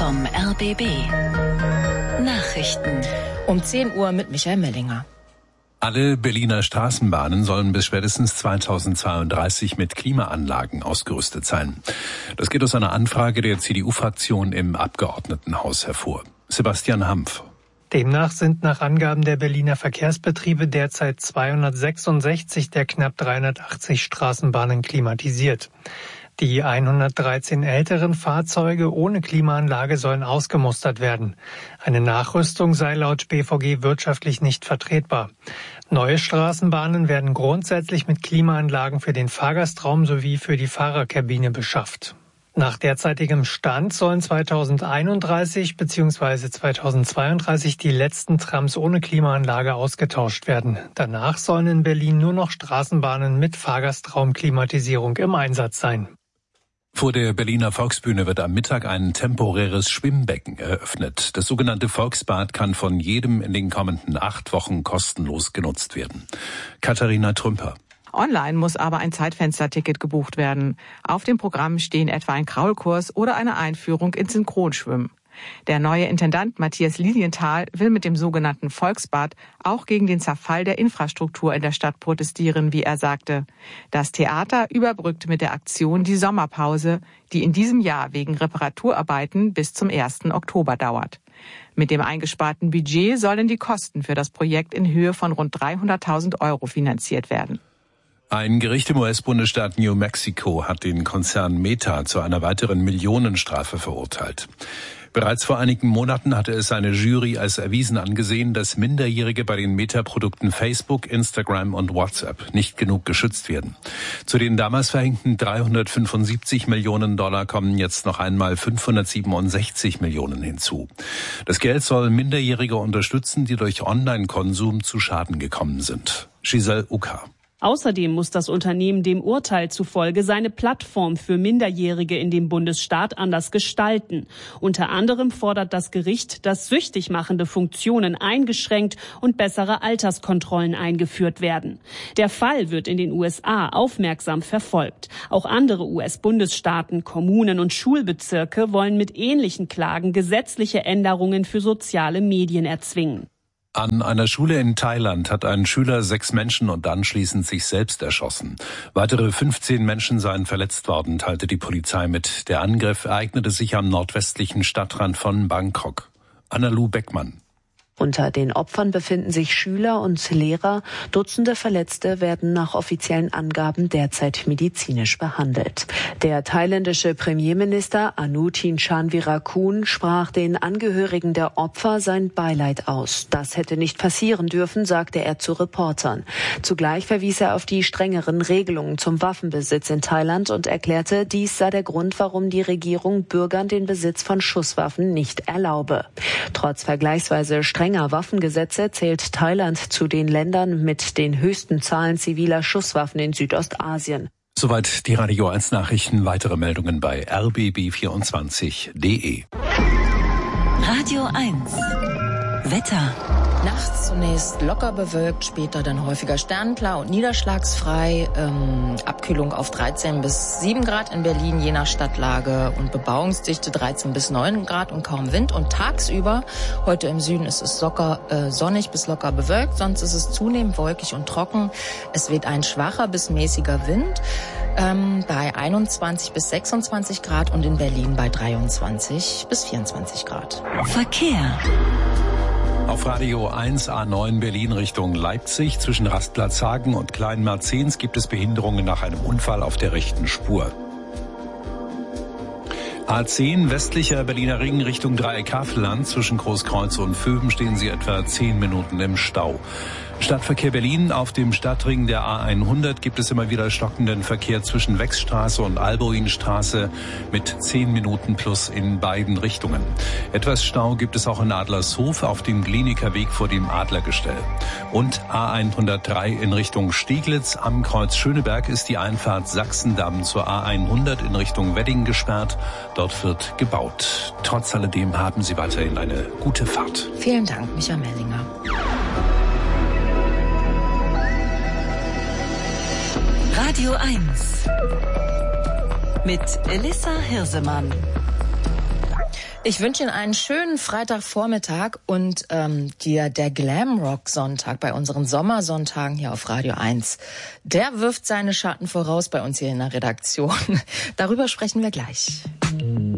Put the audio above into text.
vom RBB. Nachrichten. Um 10 Uhr mit Michael Mellinger. Alle Berliner Straßenbahnen sollen bis spätestens 2032 mit Klimaanlagen ausgerüstet sein. Das geht aus einer Anfrage der CDU-Fraktion im Abgeordnetenhaus hervor. Sebastian Hampf. Demnach sind nach Angaben der Berliner Verkehrsbetriebe derzeit 266 der knapp 380 Straßenbahnen klimatisiert. Die 113 älteren Fahrzeuge ohne Klimaanlage sollen ausgemustert werden. Eine Nachrüstung sei laut BVG wirtschaftlich nicht vertretbar. Neue Straßenbahnen werden grundsätzlich mit Klimaanlagen für den Fahrgastraum sowie für die Fahrerkabine beschafft. Nach derzeitigem Stand sollen 2031 bzw. 2032 die letzten Trams ohne Klimaanlage ausgetauscht werden. Danach sollen in Berlin nur noch Straßenbahnen mit Fahrgastraumklimatisierung im Einsatz sein. Vor der Berliner Volksbühne wird am Mittag ein temporäres Schwimmbecken eröffnet. Das sogenannte Volksbad kann von jedem in den kommenden 8 Wochen kostenlos genutzt werden. Katharina Trümper. Online muss aber ein Zeitfensterticket gebucht werden. Auf dem Programm stehen etwa ein Kraulkurs oder eine Einführung ins Synchronschwimmen. Der neue Intendant Matthias Lilienthal will mit dem sogenannten Volksbad auch gegen den Zerfall der Infrastruktur in der Stadt protestieren, wie er sagte. Das Theater überbrückt mit der Aktion die Sommerpause, die in diesem Jahr wegen Reparaturarbeiten bis zum 1. Oktober dauert. Mit dem eingesparten Budget sollen die Kosten für das Projekt in Höhe von rund 300.000 € finanziert werden. Ein Gericht im US-Bundesstaat New Mexico hat den Konzern Meta zu einer weiteren Millionenstrafe verurteilt. Bereits vor einigen Monaten hatte es eine Jury als erwiesen angesehen, dass Minderjährige bei den Meta-Produkten Facebook, Instagram und WhatsApp nicht genug geschützt werden. Zu den damals verhängten 375 Millionen $ kommen jetzt noch einmal 567 Millionen hinzu. Das Geld soll Minderjährige unterstützen, die durch Online-Konsum zu Schaden gekommen sind. Giselle Uka. Außerdem muss das Unternehmen dem Urteil zufolge seine Plattform für Minderjährige in dem Bundesstaat anders gestalten. Unter anderem fordert das Gericht, dass süchtig machende Funktionen eingeschränkt und bessere Alterskontrollen eingeführt werden. Der Fall wird in den USA aufmerksam verfolgt. Auch andere US-Bundesstaaten, Kommunen und Schulbezirke wollen mit ähnlichen Klagen gesetzliche Änderungen für soziale Medien erzwingen. An einer Schule in Thailand hat ein Schüler 6 Menschen und anschließend sich selbst erschossen. Weitere 15 Menschen seien verletzt worden, teilte die Polizei mit. Der Angriff ereignete sich am nordwestlichen Stadtrand von Bangkok. Anna-Lu Beckmann. Unter den Opfern befinden sich Schüler und Lehrer. Dutzende Verletzte werden nach offiziellen Angaben derzeit medizinisch behandelt. Der thailändische Premierminister Anutin Chanvirakul sprach den Angehörigen der Opfer sein Beileid aus. Das hätte nicht passieren dürfen, sagte er zu Reportern. Zugleich verwies er auf die strengeren Regelungen zum Waffenbesitz in Thailand und erklärte, dies sei der Grund, warum die Regierung Bürgern den Besitz von Schusswaffen nicht erlaube. Trotz vergleichsweise strenger Waffengesetze zählt Thailand zu den Ländern mit den höchsten Zahlen ziviler Schusswaffen in Südostasien. Soweit die Radio 1 Nachrichten. Weitere Meldungen bei rbb24.de. Radio 1. Wetter. Nachts zunächst locker bewölkt, später dann häufiger sternklar und niederschlagsfrei. Abkühlung auf 13 bis 7 Grad in Berlin, je nach Stadtlage, und Bebauungsdichte 13 bis 9 Grad und kaum Wind. Und tagsüber, heute im Süden ist es locker sonnig bis locker bewölkt, sonst ist es zunehmend wolkig und trocken. Es weht ein schwacher bis mäßiger Wind bei 21 bis 26 Grad und in Berlin bei 23 bis 24 Grad. Verkehr. Auf Radio 1 A9 Berlin Richtung Leipzig zwischen Rastplatz-Hagen und Kleinmerzens gibt es Behinderungen nach einem Unfall auf der rechten Spur. A10 westlicher Berliner Ring Richtung Dreieck Havelland zwischen Großkreuz und Vöben stehen Sie etwa 10 Minuten im Stau. Stadtverkehr Berlin: Auf dem Stadtring der A100 gibt es immer wieder stockenden Verkehr zwischen Wechsstraße und Alboinstraße mit 10 Minuten plus in beiden Richtungen. Etwas Stau gibt es auch in Adlershof auf dem Klinikerweg vor dem Adlergestell. Und A103 in Richtung Steglitz am Kreuz Schöneberg ist die Einfahrt Sachsendamm zur A100 in Richtung Wedding gesperrt. Dort wird gebaut. Trotz alledem haben Sie weiterhin eine gute Fahrt. Vielen Dank, Michael Mellinger. Radio 1 mit Elissa Hirsemann. Ich wünsche Ihnen einen schönen Freitagvormittag und der Glamrock-Sonntag bei unseren Sommersonntagen hier auf Radio 1, der wirft seine Schatten voraus bei uns hier in der Redaktion. Darüber sprechen wir gleich.